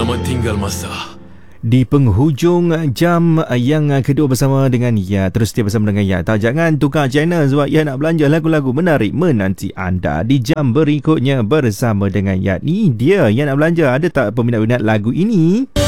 Selamat tinggal masa. Di penghujung jam yang kedua bersama dengan Ya. Terus setia bersama dengan Ya. Jangan tukar channel sebab Ya nak belanja lagu-lagu menarik menanti anda. Di jam berikutnya bersama dengan Ya. Ni dia yang nak belanja. Ada tak peminat-peminat lagu ini?